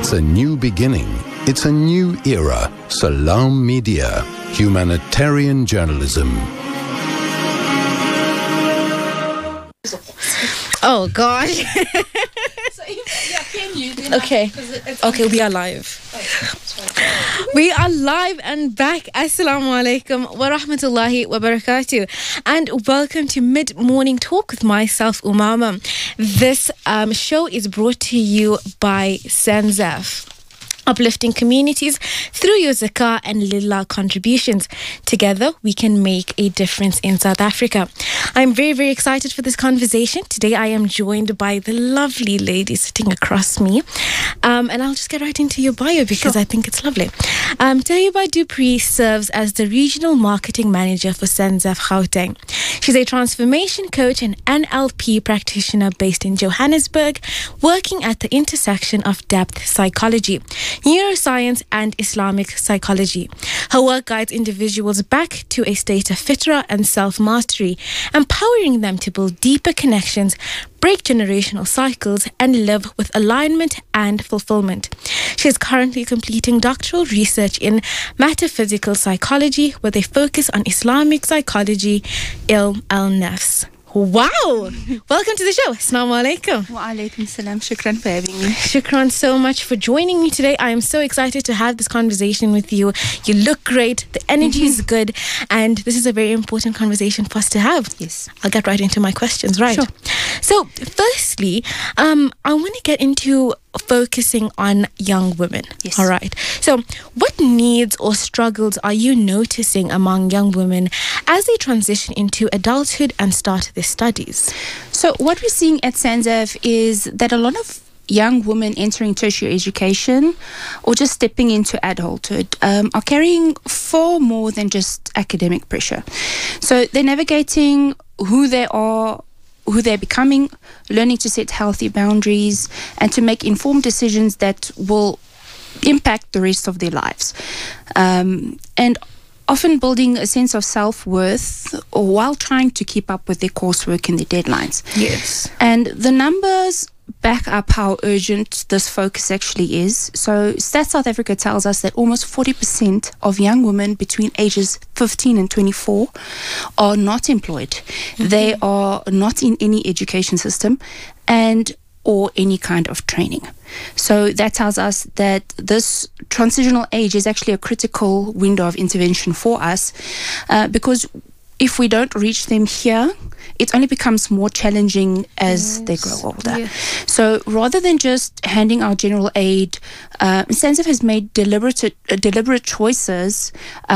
It's a new beginning. It's a new era. Salam Media. Humanitarian journalism. Oh, gosh. Okay. Okay, we are live. We are live and back. Assalamu alaikum wa rahmatullahi wa barakatuh. And welcome to Mid-Morning Talk with myself, Umama. This show is brought to you by Sanzaf, uplifting communities through your zakah and lillah contributions. Together, we can make a difference in South Africa. I'm very, very excited for this conversation. Today, I am joined by the lovely lady sitting across me. And I'll just get right into your bio because I think it's lovely. Tahiba Dupree serves as the Regional Marketing Manager for Sanzaf Gauteng. She's a transformation coach and NLP practitioner based in Johannesburg, working at the intersection of depth psychology, neuroscience and Islamic psychology. Her work guides individuals back to a state of fitra and self-mastery, empowering them to build deeper connections, break generational cycles, and live with alignment and fulfillment. She is currently completing doctoral research in metaphysical psychology with a focus on Islamic psychology, Ilm al-Nafs. Wow! Welcome to the show. Assalamu alaikum. Wa alaikum salam. Shukran for having me. Shukran so much for joining me today. I am so excited to have this conversation with you. You look great. The energy is good. And this is a very important conversation for us to have. Yes. I'll get right into my questions, right? Sure. So, firstly, I want to get into focusing on young women. Yes. All right. So, what needs or struggles are you noticing among young women as they transition into adulthood and start their studies? So what we're seeing at Sanzaf is that a lot of young women entering tertiary education or just stepping into adulthood are carrying far more than just academic pressure. So they're navigating who they are, who they're becoming, learning to set healthy boundaries and to make informed decisions that will impact the rest of their lives. And often building a sense of self-worth while trying to keep up with their coursework and their deadlines. Yes. And the numbers back up how urgent this focus actually is. So Stats South Africa tells us that almost 40% of young women between ages 15 and 24 are not employed. Mm-hmm. They are not in any education system or any kind of training. So that tells us that this transitional age is actually a critical window of intervention for us because if we don't reach them here, it only becomes more challenging as they grow older. Yes. So rather than just handing out general aid, Sanzaf has made deliberate choices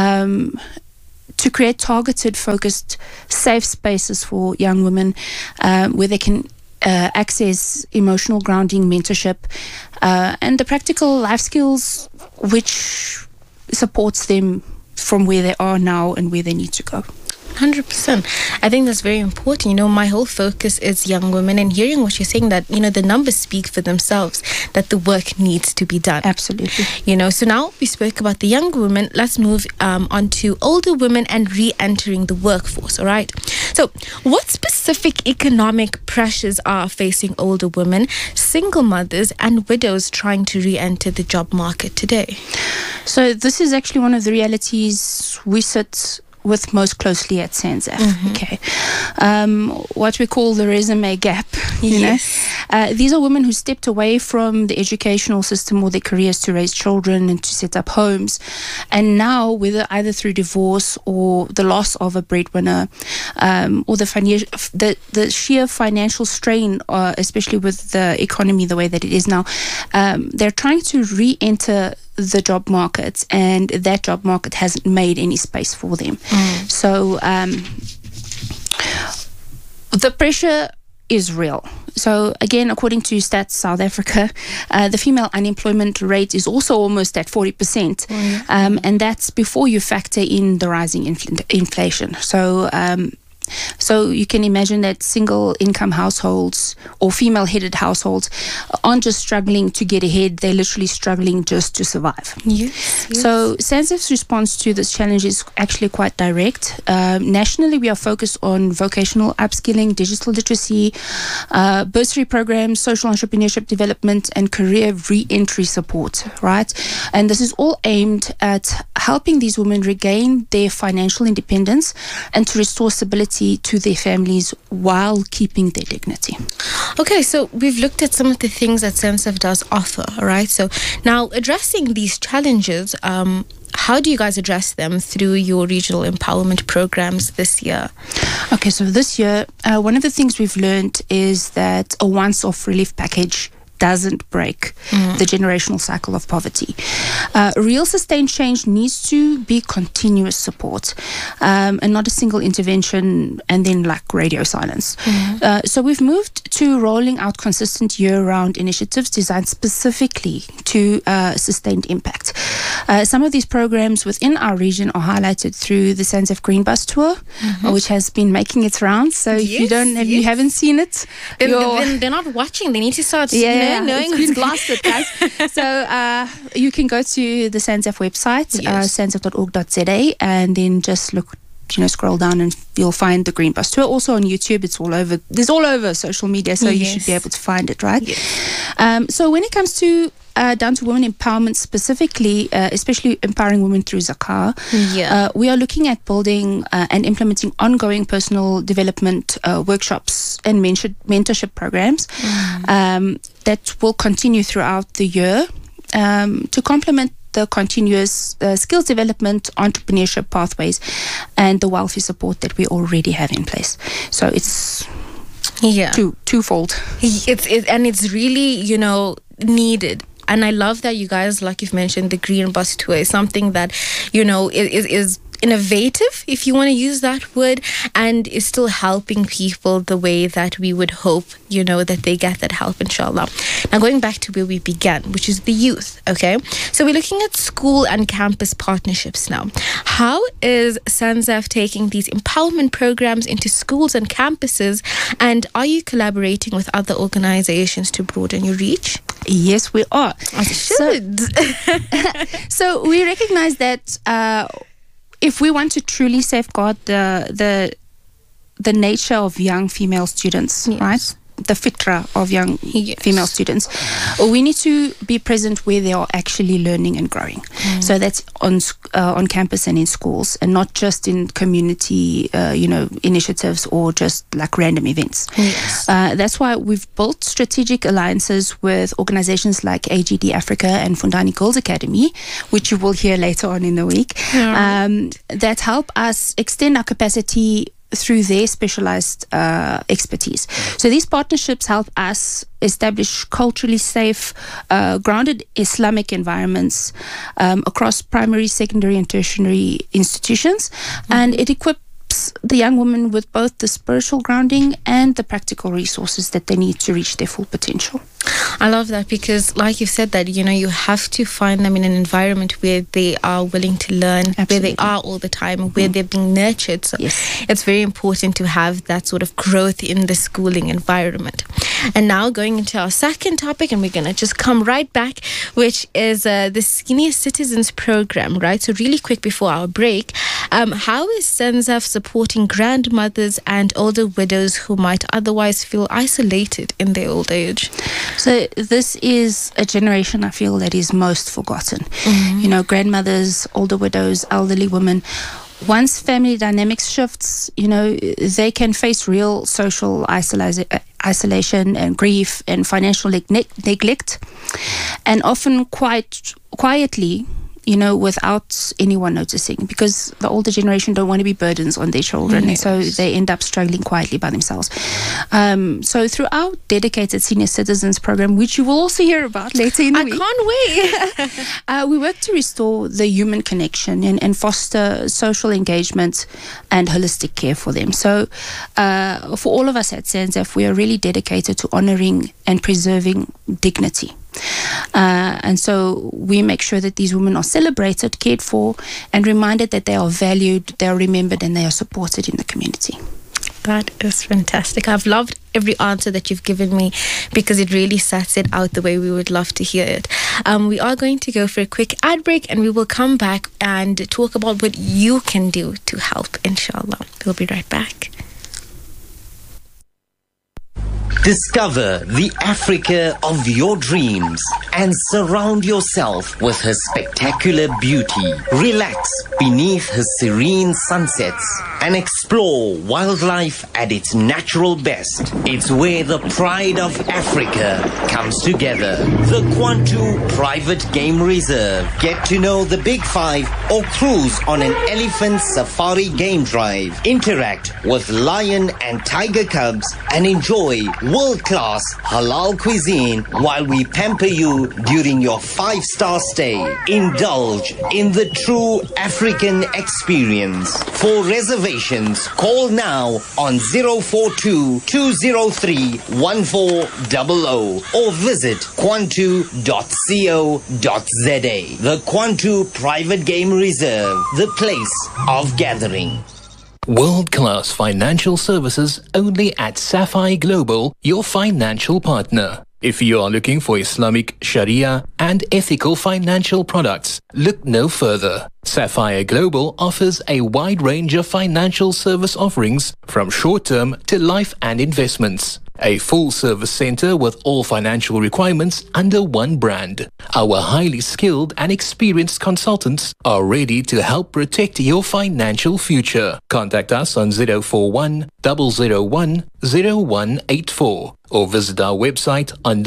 to create targeted, focused, safe spaces for young women where they can access emotional grounding, mentorship, and the practical life skills which supports them from where they are now and where they need to go. 100%. I think that's very important. You know, my whole focus is young women, and hearing what you're saying, that, you know, the numbers speak for themselves, that the work needs to be done. Absolutely. You know, so now we spoke about the young women. Let's move on to older women and re-entering the workforce, all right? So what specific economic pressures are facing older women, single mothers and widows trying to re-enter the job market today? So this is actually one of the realities we sit with most closely at Sanzaf. Mm-hmm. Okay, what we call the resume gap. Yes. These are women who stepped away from the educational system or their careers to raise children and to set up homes, and now, whether either through divorce or the loss of a breadwinner, or the sheer financial strain, especially with the economy the way that it is now, they're trying to re-enter the job market, and that job market hasn't made any space for them. So the pressure is real. So again, according to Stats South Africa, the female unemployment rate is also almost at 40%, and that's before you factor in the rising inflation. So So you can imagine that single income households or female headed households aren't just struggling to get ahead, they're literally struggling just to survive. Yes. So SANZF's response to this challenge is actually quite direct. Nationally, we are focused on vocational upskilling, digital literacy, bursary programs, social entrepreneurship development, and career re-entry support, right? And this is all aimed at helping these women regain their financial independence and to restore stability to their families while keeping their dignity. Okay, so we've looked at some of the things that SANZF does offer, right? So now addressing these challenges, how do you guys address them through your regional empowerment programs this year? Okay, so this year, one of the things we've learned is that a once-off relief package doesn't break the generational cycle of poverty. Real sustained change needs to be continuous support and not a single intervention and then like radio silence. So we've moved to rolling out consistent year-round initiatives designed specifically to sustained impact. Some of these programs within our region are highlighted through the SANZF Green Bus Tour, which has been making its rounds. So if you haven't seen it, then they're not watching. They need to start knowing it's been blasted, guys. So you can go to the SANZF website, sanzf.org.za, and then just look, scroll down and you'll find the Green Bus Tour. Also on YouTube, it's all over. There's all over social media, so you should be able to find it, right? Yes. So when it comes to down to women empowerment specifically, especially empowering women through Zakah, we are looking at building and implementing ongoing personal development workshops and mentorship programs that will continue throughout the year to complement the continuous skills development, entrepreneurship pathways, and the welfare support that we already have in place. So it's twofold. It's really, needed. And I love that you guys, like you've mentioned, the Green Bus Tour is something that, is innovative, if you want to use that word, and is still helping people the way that we would hope, that they get that help, inshallah. Now, going back to where we began, which is the youth, okay? So we're looking at school and campus partnerships now. How is SANZF taking these empowerment programs into schools and campuses, and are you collaborating with other organizations to broaden your reach? Yes, we are. So we recognize that if we want to truly safeguard the nature of young female students, right? The fitra of young female students, we need to be present where they are actually learning and growing. So that's on campus and in schools, and not just in community initiatives or just like random events. That's why we've built strategic alliances with organizations like AGD Africa and Fundani Girls Academy, which you will hear later on in the week, that help us extend our capacity through their specialized expertise. So these partnerships help us establish culturally safe, grounded Islamic environments across primary, secondary, and tertiary institutions, and it equips the young women with both the spiritual grounding and the practical resources that they need to reach their full potential. I love that, because like you said that, you have to find them in an environment where they are willing to learn, where they are all the time, where they're being nurtured. So it's very important to have that sort of growth in the schooling environment. And now going into our second topic, and we're going to just come right back, which is the Senior Citizens Program, right? So really quick before our break, how is SANZF supporting grandmothers and older widows who might otherwise feel isolated in their old age? So this is a generation, I feel, that is most forgotten. Grandmothers, older widows, elderly women. Once family dynamics shifts, they can face real social isolation and grief and financial neglect, and often quite quietly, without anyone noticing, because the older generation don't want to be burdens on their children, and so they end up struggling quietly by themselves. So through our dedicated Senior Citizens Program, which you will also hear about later in the week. I can't wait. We work to restore the human connection and foster social engagement and holistic care for them. So for all of us at SANZF, we are really dedicated to honoring and preserving dignity. And so we make sure that these women are celebrated, cared for, and reminded that they are valued, they are remembered, and they are supported in the community. That is fantastic. I've loved every answer that you've given me because it really sets it out the way we would love to hear it. We are going to go for a quick ad break and we will come back and talk about what you can do to help, inshallah. We'll be right back. Discover the Africa of your dreams and surround yourself with her spectacular beauty. Relax beneath her serene sunsets and explore wildlife at its natural best. It's where the pride of Africa comes together. The Kwantu Private Game Reserve. Get to know the Big Five or cruise on an elephant safari game drive. Interact with lion and tiger cubs and enjoy world-class halal cuisine while we pamper you during your 5-star stay. Indulge in the true African experience. For reservations, call now on 042-203-1400 or visit kwantu.co.za. The Kwantu Private Game Reserve, the place of gathering. World-class financial services only at Sapphire Global, your financial partner. If you are looking for Islamic, Sharia and ethical financial products, look no further. Sapphire Global offers a wide range of financial service offerings from short-term to life and investments. A full-service center with all financial requirements under one brand. Our highly skilled and experienced consultants are ready to help protect your financial future. Contact us on 041 001 0184 or visit our website on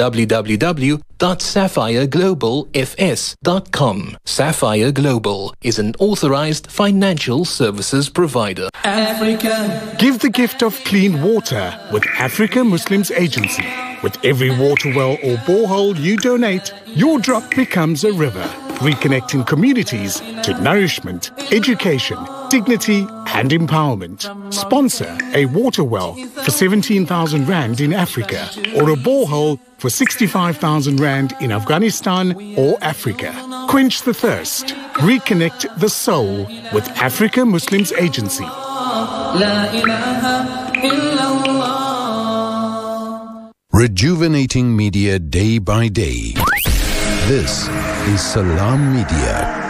www.sapphireglobalfs.com. Sapphire Global is an authorized financial services provider. Africa. Give the gift of clean water with Africa Muslims Agency. With every water well or borehole you donate, your drop becomes a river, reconnecting communities to nourishment, education, dignity and empowerment. Sponsor a water well for 17,000 Rand in Africa or a borehole for 65,000 Rand in Afghanistan or Africa. Quench the thirst. Reconnect the soul with Africa Muslims Agency. Rejuvenating media day by day. This is Salam Media.